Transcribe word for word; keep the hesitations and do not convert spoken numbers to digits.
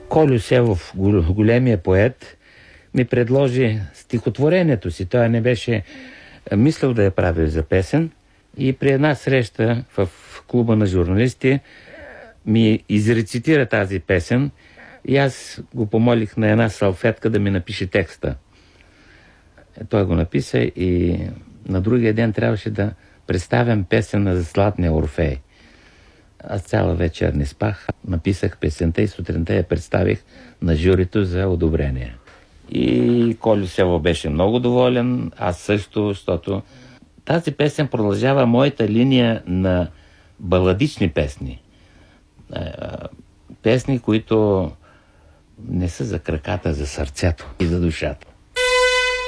Колю Севов, големия поет, ми предложи стихотворението си. Той не беше мислил да я прави за песен и при една среща в клуба на журналисти ми изрецитира тази песен и аз го помолих на една салфетка да ми напише текста. Той го написа и на другия ден трябваше да представям песен за Златния Орфей. Аз цяла вечер не спах, написах песента и сутринта я представих на журито за одобрение. И Колю Севов беше много доволен, аз също, защото тази песен продължава моята линия на баладични песни. Песни, които не са за краката, за сърцето и за душата.